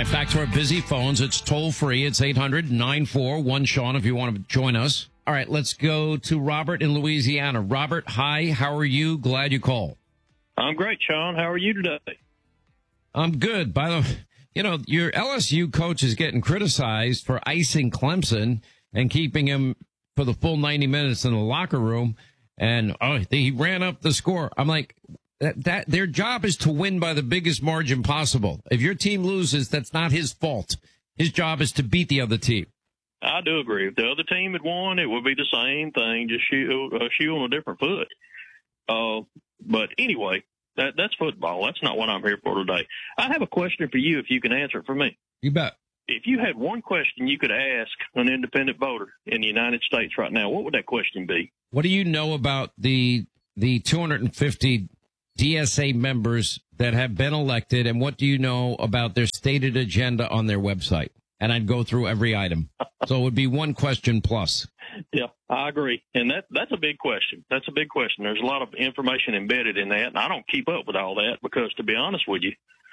right, back to our busy phones. It's toll free. It's 800-941-SEAN if you want to join us. All right, let's go to Robert in Louisiana. Robert, hi. How are you? Glad you called. I'm great, Sean. How are you today? I'm good. By the way, your LSU coach is getting criticized for icing Clemson and keeping him for the full 90 minutes in the locker room. And he ran up the score. I'm like, that their job is to win by the biggest margin possible. If your team loses, that's not his fault. His job is to beat the other team. I do agree. If the other team had won, it would be the same thing, just shoe on a different foot. But anyway, that's football. That's not what I'm here for today. I have a question for you if you can answer it for me. You bet. If you had one question you could ask an independent voter in the United States right now, what would that question be? What do you know about the 250 DSA members that have been elected, and what do you know about their stated agenda on their website? And I'd go through every item. So it would be one question plus. Yeah, I agree. And that's a big question. That's a big question. There's a lot of information embedded in that, and I don't keep up with all that because, to be honest with you,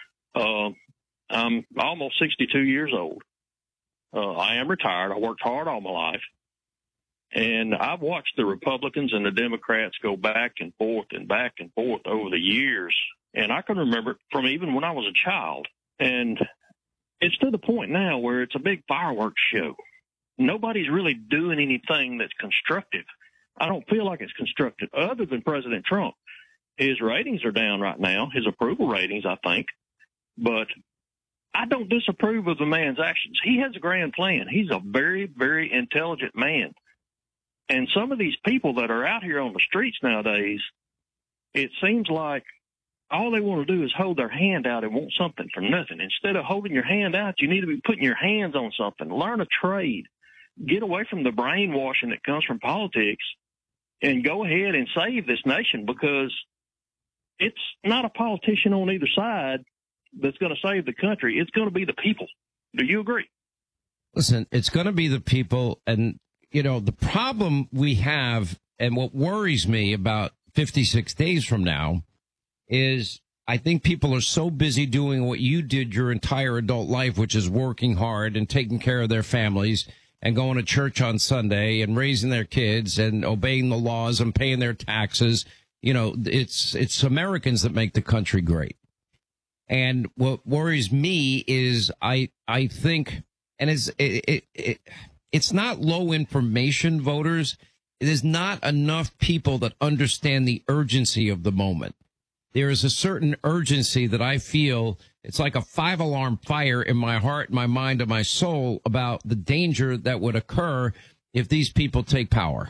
I'm almost 62 years old. I am retired. I worked hard all my life. And I've watched the Republicans and the Democrats go back and forth over the years. And I can remember from even when I was a child. And it's to the point now where it's a big fireworks show. Nobody's really doing anything that's constructive. I don't feel like it's constructive other than President Trump. His ratings are down right now, his approval ratings, I think. But I don't disapprove of the man's actions. He has a grand plan. He's a very, very intelligent man. And some of these people that are out here on the streets nowadays, it seems like all they want to do is hold their hand out and want something for nothing. Instead of holding your hand out, you need to be putting your hands on something. Learn a trade. Get away from the brainwashing that comes from politics and go ahead and save this nation, because it's not a politician on either side that's going to save the country. It's going to be the people. Do you agree? Listen, it's going to be the people. And, the problem we have, and what worries me about 56 days from now, is I think people are so busy doing what you did your entire adult life, which is working hard and taking care of their families and going to church on Sunday and raising their kids and obeying the laws and paying their taxes. It's Americans that make the country great. And what worries me is I think, and it's not low information voters. It is not enough people that understand the urgency of the moment. There is a certain urgency that I feel, it's like a 5-alarm fire in my heart, my mind, and my soul about the danger that would occur if these people take power.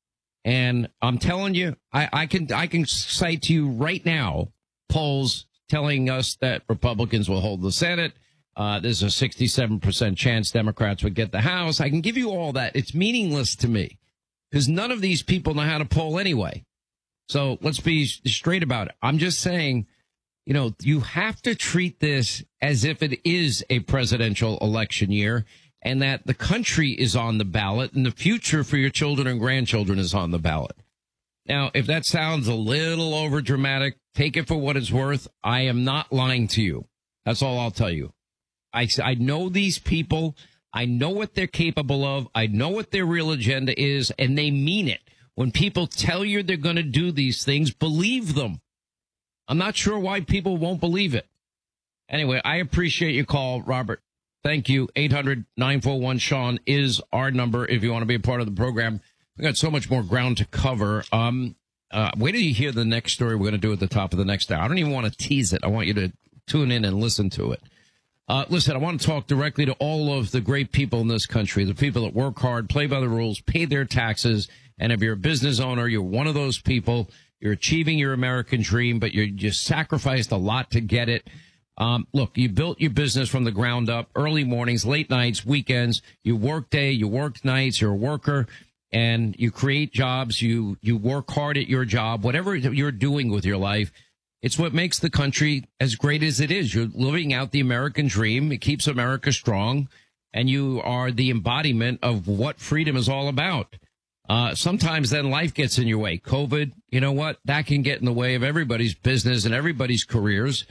And I'm telling you, I can cite to you right now polls telling us that Republicans will hold the Senate. There's a 67% chance Democrats would get the House. I can give you all that. It's meaningless to me because none of these people know how to poll anyway. So let's be straight about it. I'm just saying, you have to treat this as if it is a presidential election year and that the country is on the ballot and the future for your children and grandchildren is on the ballot. Now, if that sounds a little over dramatic, take it for what it's worth. I am not lying to you. That's all I'll tell you. I know these people. I know what they're capable of. I know what their real agenda is, and they mean it. When people tell you they're going to do these things, believe them. I'm not sure why people won't believe it. Anyway, I appreciate your call, Robert. Thank you. 800-941-SEAN is our number if you want to be a part of the program. We've got so much more ground to cover. Wait till you hear the next story we're going to do at the top of the next hour. I don't even want to tease it. I want you to tune in and listen to it. Listen, I want to talk directly to all of the great people in this country, the people that work hard, play by the rules, pay their taxes. And if you're a business owner, you're one of those people. You're achieving your American dream, but you just sacrificed a lot to get it. Look, you built your business from the ground up, early mornings, late nights, weekends. You work day, you work nights, you're a worker, and you create jobs. You work hard at your job, whatever you're doing with your life. It's what makes the country as great as it is. You're living out the American dream. It keeps America strong, and you are the embodiment of what freedom is all about. Sometimes then life gets in your way. COVID, you know what? That can get in the way of everybody's business and everybody's careers.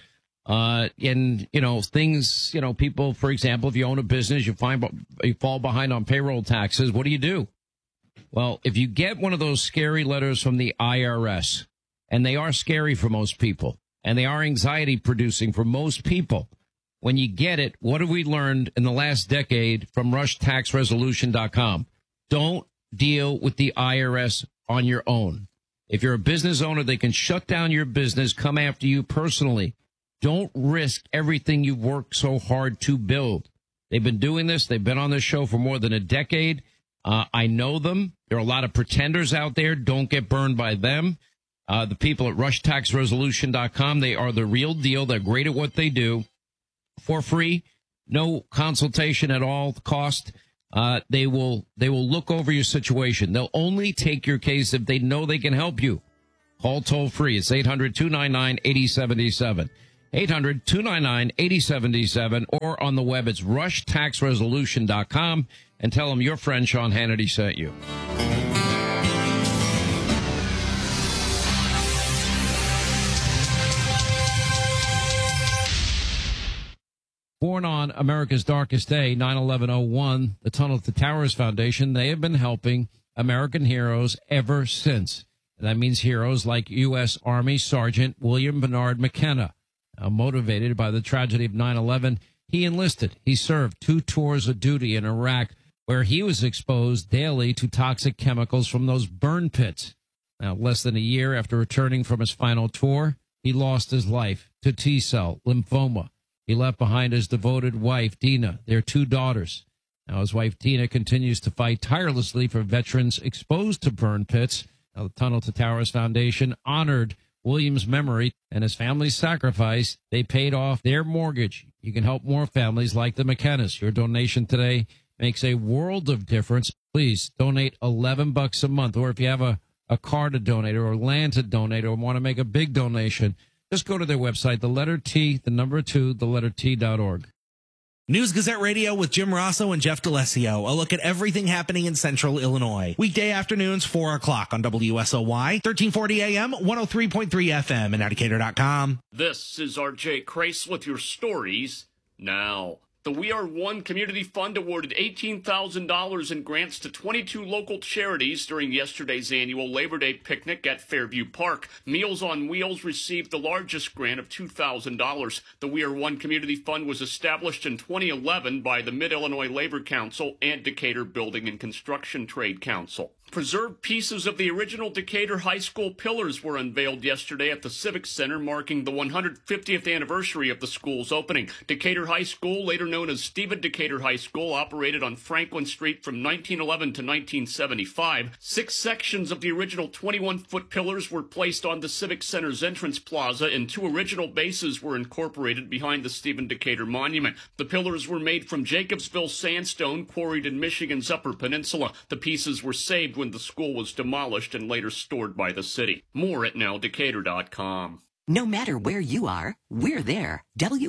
And, things, people, for example, if you own a business, you fall behind on payroll taxes. What do? Well, if you get one of those scary letters from the IRS, and they are scary for most people, and they are anxiety producing for most people, when you get it, what have we learned in the last decade from RushTaxResolution.com? Don't deal with the IRS on your own. If you're a business owner, they can shut down your business, come after you personally. Don't risk everything you've worked so hard to build. They've been doing this. They've been on this show for more than a decade. I know them. There are a lot of pretenders out there. Don't get burned by them. The people at RushTaxResolution.com, they are the real deal. They're great at what they do. For free, no consultation at all cost. They will look over your situation. They'll only take your case if they know they can help you. Call toll free. It's 800-299-8077. 800-299-8077, or on the web, it's RushTaxResolution.com, and tell them your friend Sean Hannity sent you. Born on America's darkest day, 9/11/01, the Tunnel to Towers Foundation, they have been helping American heroes ever since. And that means heroes like U.S. Army Sergeant William Bernard McKenna. Motivated by the tragedy of 9/11, he enlisted. He served 2 tours of duty in Iraq, where he was exposed daily to toxic chemicals from those burn pits. Now, less than a year after returning from his final tour, he lost his life to T-cell lymphoma. He left behind his devoted wife, Dina, their 2 daughters. Now, his wife, Dina, continues to fight tirelessly for veterans exposed to burn pits. Now, the Tunnel to Towers Foundation honored William's memory and his family's sacrifice. They paid off their mortgage. You can help more families like the McKennas. Your donation today makes a world of difference. Please donate $11 a month. Or if you have a car to donate or land to donate or want to make a big donation, just go to their website, the letter T, the number 2, the letter T.org. News Gazette Radio with Jim Rosso and Jeff D'Alessio. A look at everything happening in Central Illinois. Weekday afternoons, 4 o'clock on WSOY, 1340 AM, 103.3 FM, and Decatur.com. This is RJ Crace with your stories now. The We Are One Community Fund awarded $18,000 in grants to 22 local charities during yesterday's annual Labor Day picnic at Fairview Park. Meals on Wheels received the largest grant of $2,000. The We Are One Community Fund was established in 2011 by the Mid-Illinois Labor Council and Decatur Building and Construction Trade Council. Preserved pieces of the original Decatur High School pillars were unveiled yesterday at the Civic Center, marking the 150th anniversary of the school's opening. Decatur High School, later known as Stephen Decatur High School, operated on Franklin Street from 1911 to 1975. 6 sections of the original 21-foot pillars were placed on the Civic Center's entrance plaza, and 2 original bases were incorporated behind the Stephen Decatur Monument. The pillars were made from Jacobsville sandstone quarried in Michigan's Upper Peninsula. The pieces were saved when the school was demolished and later stored by the city. More at nowdecatur.com. No matter where you are, we're there.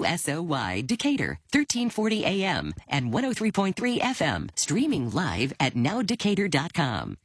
WSOY Decatur, 1340 AM and 103.3 FM, streaming live at nowdecatur.com.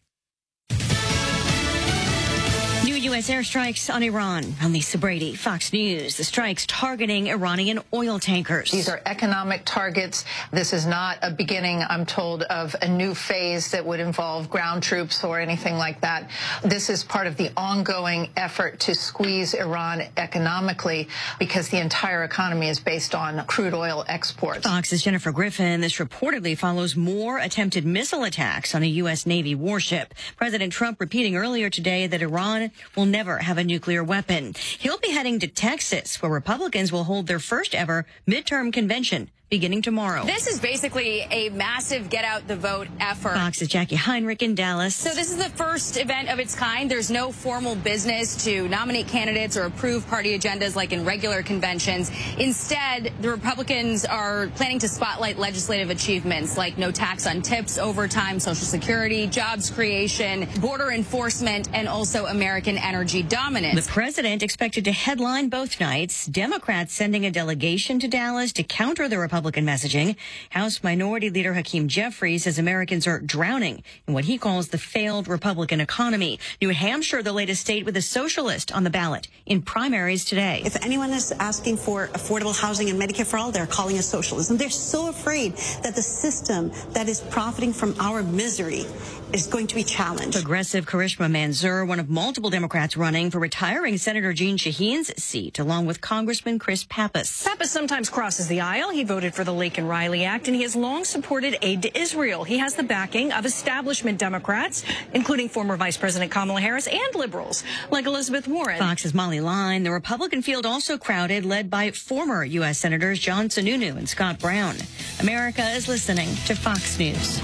New U.S. airstrikes on Iran. I'm Lisa Brady, Fox News. The strikes targeting Iranian oil tankers. These are economic targets. This is not a beginning, I'm told, of a new phase that would involve ground troops or anything like that. This is part of the ongoing effort to squeeze Iran economically because the entire economy is based on crude oil exports. Fox's Jennifer Griffin. This reportedly follows more attempted missile attacks on a U.S. Navy warship. President Trump repeating earlier today that Iran will never have a nuclear weapon. He'll be heading to Texas, where Republicans will hold their first ever midterm convention beginning tomorrow. This is basically a massive get out the vote effort. Fox's Jackie Heinrich in Dallas. So this is the first event of its kind. There's no formal business to nominate candidates or approve party agendas like in regular conventions. Instead, the Republicans are planning to spotlight legislative achievements like no tax on tips, overtime, Social Security, jobs creation, border enforcement, and also American energy dominance. The president expected to headline both nights. Democrats sending a delegation to Dallas to counter the Republicans' Republican messaging. House Minority Leader Hakeem Jeffries says Americans are drowning in what he calls the failed Republican economy. New Hampshire, the latest state with a socialist on the ballot in primaries today. If anyone is asking for affordable housing and Medicare for all, they're calling it socialism. They're so afraid that the system that is profiting from our misery is going to be challenged. Progressive Karishma Manzoor, one of multiple Democrats running for retiring Senator Jeanne Shaheen's seat, along with Congressman Chris Pappas. Pappas sometimes crosses the aisle. He voted for the Laken Riley Act, and he has long supported aid to Israel. He has the backing of establishment Democrats, including former Vice President Kamala Harris and liberals like Elizabeth Warren. Fox's Molly Line. The Republican field also crowded, led by former U.S. Senators John Sununu and Scott Brown. America is listening to Fox News.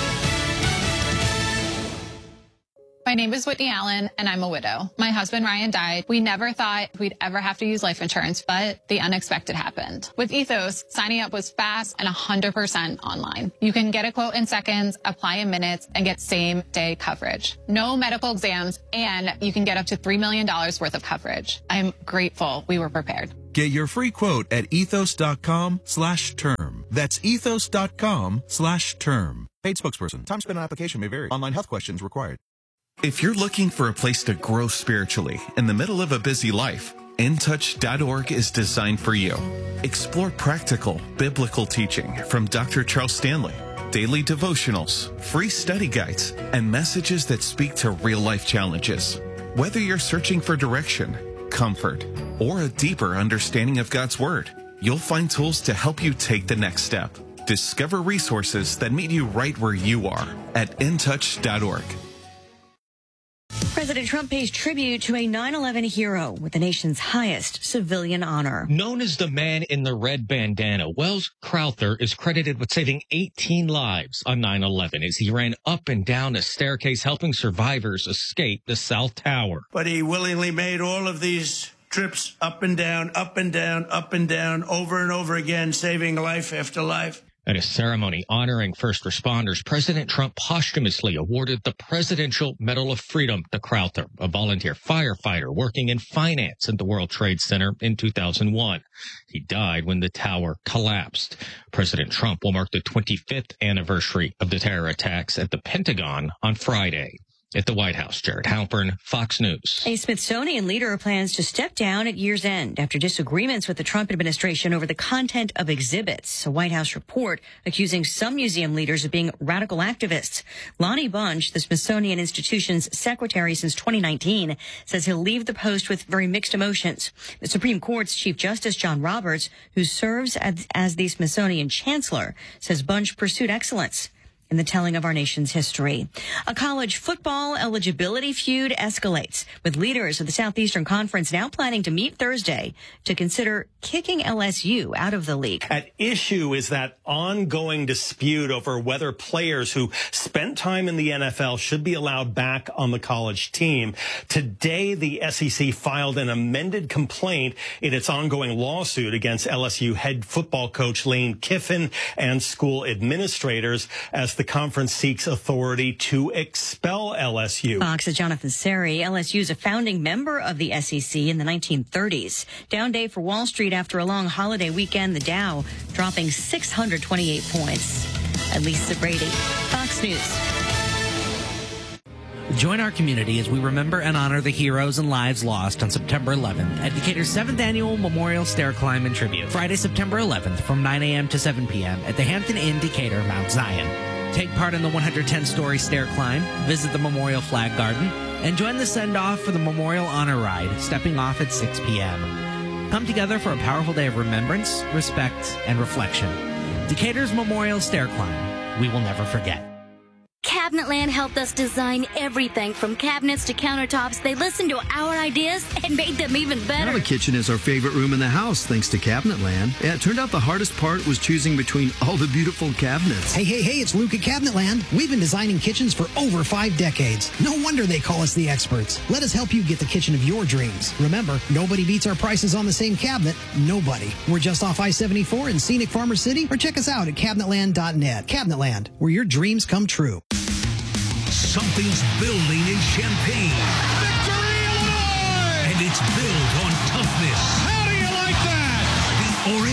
My name is Whitney Allen, and I'm a widow. My husband, Ryan, died. We never thought we'd ever have to use life insurance, but the unexpected happened. With Ethos, signing up was fast and 100% online. You can get a quote in seconds, apply in minutes, and get same-day coverage. No medical exams, and you can get up to $3 million worth of coverage. I'm grateful we were prepared. Get your free quote at ethos.com/term. That's ethos.com/term. Paid spokesperson. Time spent on application may vary. Online health questions required. If you're looking for a place to grow spiritually in the middle of a busy life, InTouch.org is designed for you. Explore practical, biblical teaching from Dr. Charles Stanley, daily devotionals, free study guides, and messages that speak to real-life challenges. Whether you're searching for direction, comfort, or a deeper understanding of God's Word, you'll find tools to help you take the next step. Discover resources that meet you right where you are at InTouch.org. President Trump pays tribute to a 9/11 hero with the nation's highest civilian honor. Known as the man in the red bandana, Wells Crowther is credited with saving 18 lives on 9/11 as he ran up and down a staircase helping survivors escape the South Tower. But he willingly made all of these trips up and down, up and down, up and down, over and over again, saving life after life. At a ceremony honoring first responders, President Trump posthumously awarded the Presidential Medal of Freedom to Crowther, a volunteer firefighter working in finance at the World Trade Center in 2001. He died when the tower collapsed. President Trump will mark the 25th anniversary of the terror attacks at the Pentagon on Friday. At the White House, Jared Halpern, Fox News. A Smithsonian leader plans to step down at year's end after disagreements with the Trump administration over the content of exhibits. A White House report accusing some museum leaders of being radical activists. Lonnie Bunch, the Smithsonian Institution's secretary since 2019, says he'll leave the post with very mixed emotions. The Supreme Court's Chief Justice John Roberts, who serves as the Smithsonian chancellor, says Bunch pursued excellence in the telling of our nation's history. A college football eligibility feud escalates, with leaders of the Southeastern Conference now planning to meet Thursday to consider kicking LSU out of the league. At issue is that ongoing dispute over whether players who spent time in the NFL should be allowed back on the college team. Today, the SEC filed an amended complaint in its ongoing lawsuit against LSU head football coach Lane Kiffin and school administrators as the conference seeks authority to expel LSU. Fox's Jonathan Seri. LSU is a founding member of the SEC in the 1930s. Down day for Wall Street after a long holiday weekend, the Dow dropping 628 points. At Lisa Brady, Fox News. Join our community as we remember and honor the heroes and lives lost on September 11th at Decatur's 7th Annual Memorial Stair Climb and Tribute. Friday, September 11th from 9 a.m. to 7 p.m. at the Hampton Inn, Decatur, Mount Zion. Take part in the 110-story stair climb, visit the Memorial Flag Garden, and join the send-off for the Memorial Honor Ride, stepping off at 6 p.m. Come together for a powerful day of remembrance, respect, and reflection. Decatur's Memorial Stair Climb. We will never forget. Cabinetland helped us design everything from cabinets to countertops. They listened to our ideas and made them even better. Now the kitchen is our favorite room in the house, thanks to Cabinetland. Yeah, it turned out the hardest part was choosing between all the beautiful cabinets. Hey, it's Luke at Cabinetland. We've been designing kitchens for over 5 decades. No wonder they call us the experts. Let us help you get the kitchen of your dreams. Remember, nobody beats our prices on the same cabinet. Nobody. We're just off I-74 in scenic Farmer City, or check us out at cabinetland.net. Cabinetland, where your dreams come true. Something's building in Champaign. Victory, Illinois! And it's built on toughness. How do you like that? The Orange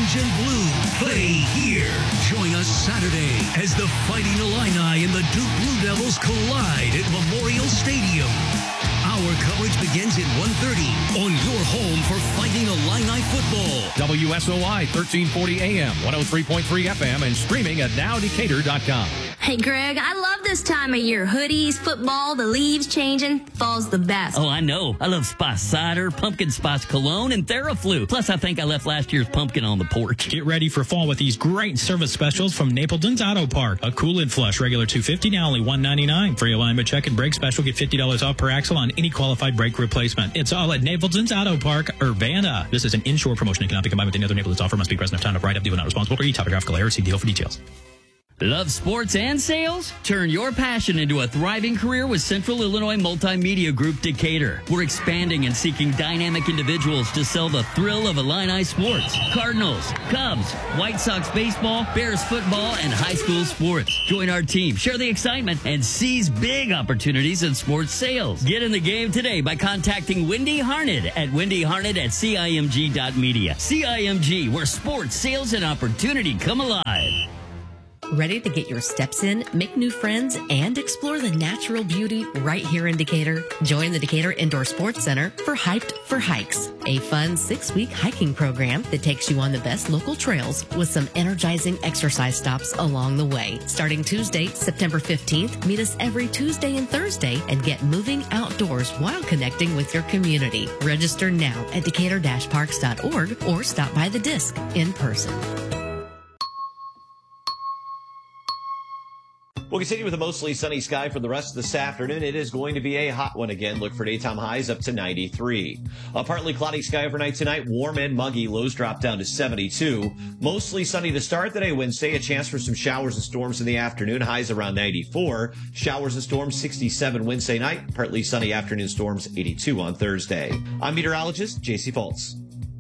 Orange and Blue play here. Join us Saturday as the Fighting Illini and the Duke Blue Devils collide at Memorial Stadium. Our coverage begins at 1:30 on your home for Fighting Illini football. WSOY 1340 AM, 103.3 FM, and streaming at nowdecatur.com. Hey, Greg, I love this time of year. Hoodies, football, the leaves changing. Fall's the best. Oh, I know. I love spice cider, pumpkin spice cologne, and Theraflu. Plus, I think I left last year's pumpkin on the porch. Get ready for fall with these great service specials from Napleton's Auto Park. A Cool-Lid Flush, regular $250, now only $199. Free alignment check and brake special, get $50 off per axle on any qualified brake replacement. It's all at Napleton's Auto Park, Urbana. This is an inshore promotion and cannot be combined with any other Napleton's offer. Must be present at time of write-up. Deal not responsible for any topographical error. See deal for details. Love sports and sales? Turn your passion into a thriving career with Central Illinois Multimedia Group Decatur. We're expanding and seeking dynamic individuals to sell the thrill of Illini sports. Cardinals, Cubs, White Sox baseball, Bears football, and high school sports. Join our team, share the excitement, and seize big opportunities in sports sales. Get in the game today by contacting Wendy Harned at wendyharned@cimg.media. CIMG, where sports, sales, and opportunity come alive. Ready to get your steps in, make new friends, and explore the natural beauty right here in Decatur? Join the Decatur Indoor Sports Center for Hyped for Hikes, a fun 6-week hiking program that takes you on the best local trails with some energizing exercise stops along the way. Starting Tuesday, September 15th, meet us every Tuesday and Thursday and get moving outdoors while connecting with your community. Register now at decatur-parks.org or stop by the disc in person. We'll continue with a mostly sunny sky for the rest of this afternoon. It is going to be a hot one again. Look for daytime highs up to 93. A partly cloudy sky overnight tonight. Warm and muggy. Lows drop down to 72. Mostly sunny to start the day Wednesday. A chance for some showers and storms in the afternoon. Highs around 94. Showers and storms 67 Wednesday night. Partly sunny afternoon storms 82 on Thursday. I'm meteorologist J.C. Fultz.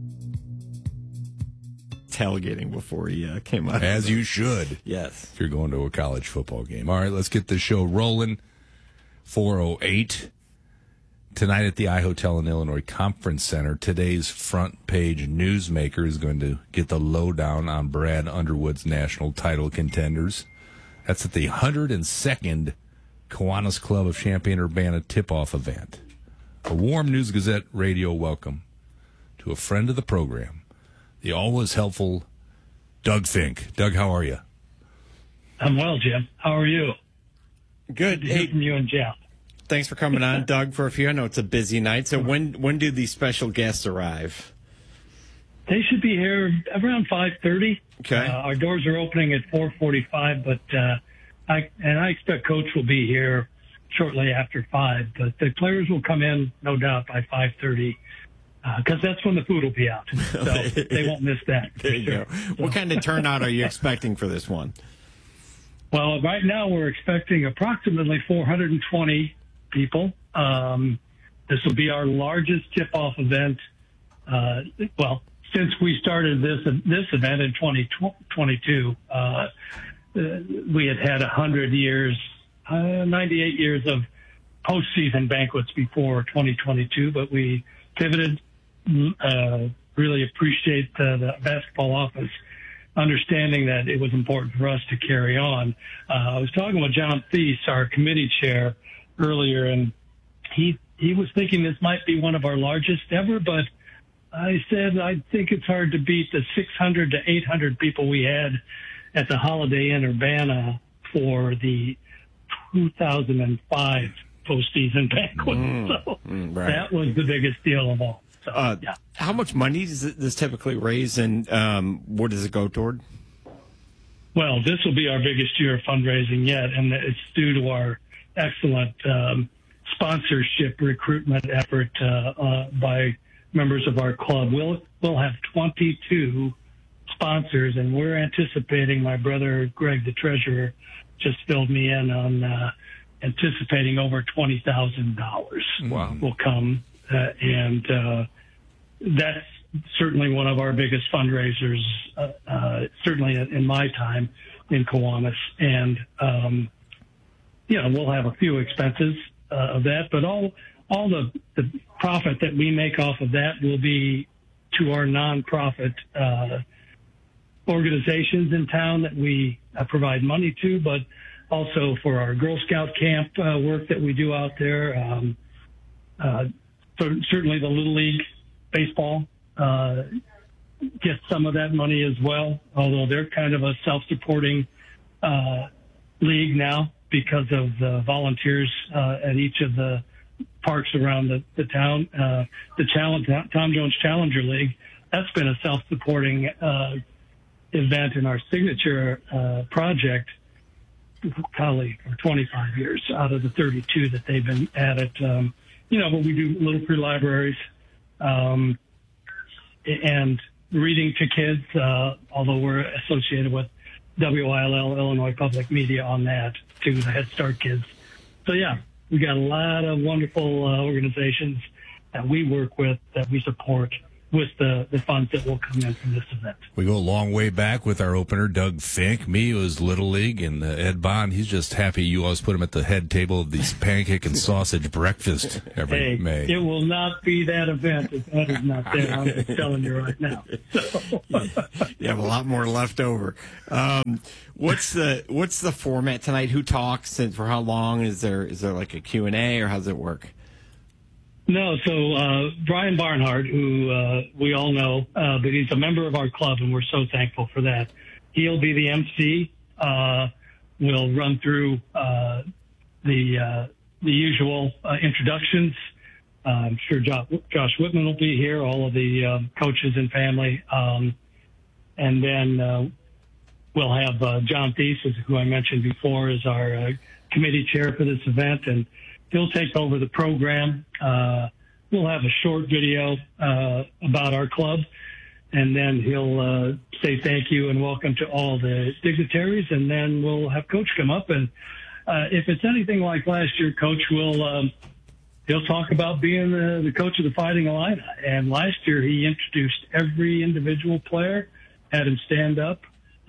Tailgating before he came out. As you should. Yes. If you're going to a college football game. All right, let's get this show rolling. 4:08. Tonight at the iHotel in Illinois Conference Center, today's front page newsmaker is going to get the lowdown on Brad Underwood's national title contenders. That's at the 102nd Kiwanis Club of Champaign-Urbana tip-off event. A warm News Gazette radio welcome to a friend of the program, the always helpful Doug Fink. Doug, how are you? I'm well, Jim. How are you? Good. Good to hear from you and Jeff. Thanks for coming on, Doug, for a few. I know it's a busy night. So when do these special guests arrive? They should be here around 5:30. Okay. Our doors are opening at 4:45, but I expect Coach will be here shortly after 5. But the players will come in, no doubt, by 5:30. Because that's when the food will be out. So they won't miss that. There you go. So. What kind of turnout are you expecting for this one? Well, right now we're expecting approximately 420 people. This will be our largest tip-off event. Since we started this event in 2022, we had 100 years, 98 years of postseason banquets before 2022, but we pivoted. Really appreciate the basketball office understanding that it was important for us to carry on. I was talking with John Thies, our committee chair, earlier, and he was thinking this might be one of our largest ever, but I said I think it's hard to beat the 600 to 800 people we had at the Holiday Inn Urbana for the 2005 postseason banquet. Right. That was the biggest deal of all. So, yeah. How much money does this typically raise, and where does it go toward? Well, this will be our biggest year of fundraising yet, and it's due to our excellent sponsorship recruitment effort by members of our club. We'll have 22 sponsors, and we're anticipating, my brother Greg, the treasurer, just filled me in on anticipating over $20,000 will come, and that's certainly one of our biggest fundraisers, certainly in my time in Kiwanis. And, we'll have a few expenses of that, but all the profit that we make off of that will be to our nonprofit organizations in town that we provide money to, but also for our Girl Scout camp work that we do out there. Certainly the Little League baseball gets some of that money as well, although they're kind of a self-supporting league now because of the volunteers at each of the parks around the town. The Tom Jones Challenger League, that's been a self-supporting event in our signature project, probably for 25 years out of the 32 that they've been at it. But we do little free libraries and reading to kids, although we're associated with WILL, Illinois Public Media, on that, to the Head Start kids. So, yeah, we got a lot of wonderful organizations that we work with, that we support with the funds that will come in from this event. We go a long way back with our opener, Doug Fink. Me, it was Little League, and Ed Bond, he's just happy you always put him at the head table of these pancake and sausage breakfast every May. It will not be that event if Ed is not there. I'm just telling you right now. So. You have a lot more left over. What's the format tonight? Who talks and for how long? Is there like a Q&A, or how does it work? No, so Brian Barnhart, who we all know, but he's a member of our club, and we're so thankful for that. He'll be the MC. We'll run through the usual introductions. I'm sure Josh Whitman will be here, all of the coaches and family. And then we'll have John Thies, who I mentioned before, is our committee chair for this event, and he'll take over the program. We'll have a short video about our club, and then he'll say thank you and welcome to all the dignitaries, and then we'll have Coach come up. And if it's anything like last year, Coach he'll talk about being the coach of the Fighting Illini. And last year he introduced every individual player, had him stand up,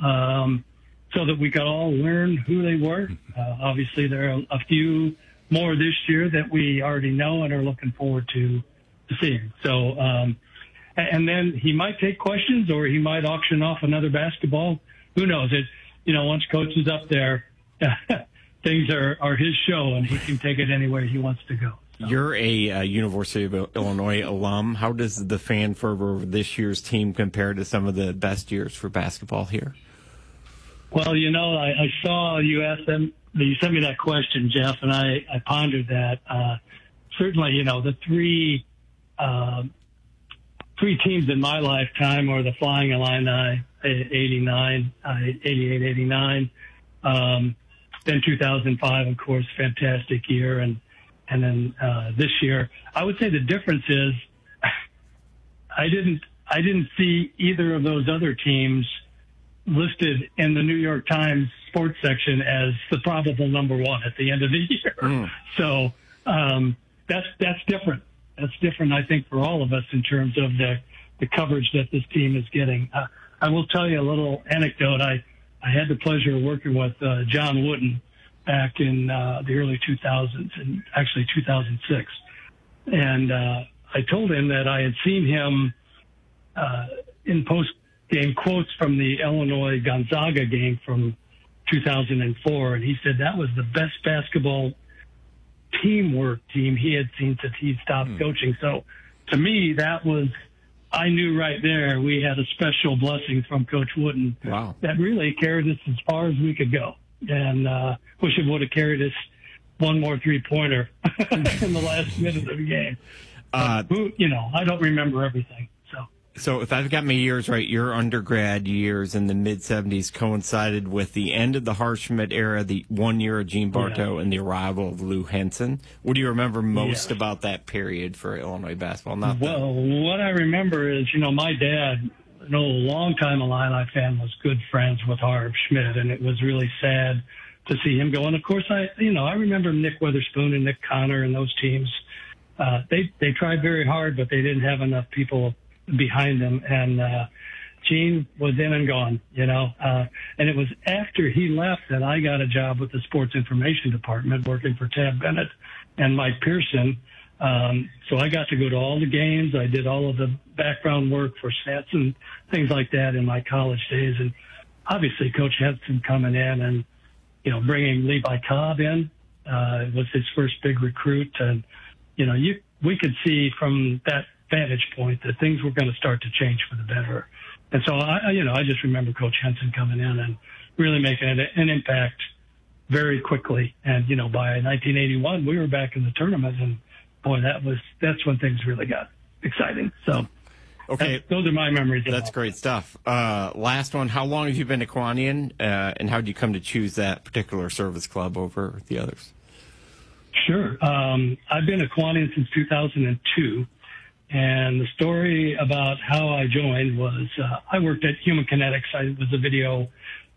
so that we could all learn who they were. Obviously, there are a few more this year that we already know and are looking forward to seeing. So, and then he might take questions, or he might auction off another basketball. Who knows? Once Coach is up there, things are his show, and he can take it anywhere he wants to go. So. You're a University of Illinois alum. How does the fan fervor of this year's team compare to some of the best years for basketball here? Well, I saw you asked them. You sent me that question, Jeff, and I pondered that. Certainly, the three teams in my lifetime are the Flying Illini, 88, 89. Then 2005, of course, fantastic year, and then this year. I would say the difference is I didn't see either of those other teams listed in the New York Times sports section as the probable number one at the end of the year. So that's different. That's different, I think, for all of us in terms of the coverage that this team is getting. I will tell you a little anecdote. I had the pleasure of working with John Wooden back in the early 2000s, and actually 2006. And I told him that I had seen him in post-game quotes from the Illinois Gonzaga game from 2004, and he said that was the best basketball teamwork team he had seen since he stopped coaching. So to me, I knew right there we had a special blessing from Coach Wooden. Wow. That really carried us as far as we could go. And wish it would have carried us one more three-pointer in the last minute of the game. I don't remember everything. So if I've got my years right, your undergrad years in the mid-'70s coincided with the end of the Harshman era, the 1 year of Gene Bartow, and the arrival of Lou Henson. What do you remember most about that period for Illinois basketball? What I remember is, my dad, a longtime Illini fan, was good friends with Harv Schmidt, and it was really sad to see him go. And of course, I remember Nick Witherspoon and Nick Connor and those teams. They tried very hard, but they didn't have enough people behind them, and Gene was in and gone, and it was after he left that I got a job with the sports information department working for Tab Bennett and Mike Pearson, So I got to go to all the games. I did all of the background work for stats and things like that in my college days. And obviously Coach Henson coming in and, bringing Levi Cobb in, was his first big recruit. And, we could see from that vantage point that things were going to start to change for the better. And so I just remember Coach Henson coming in and really making an impact very quickly. And, by 1981, we were back in the tournament, and boy, that's when things really got exciting. So, okay, those are my memories. That's great stuff. Last one. How long have you been to Kiwanian, and how did you come to choose that particular service club over the others? Sure. I've been at Kiwanian since 2002. And the story about how I joined was I worked at Human Kinetics. I was a video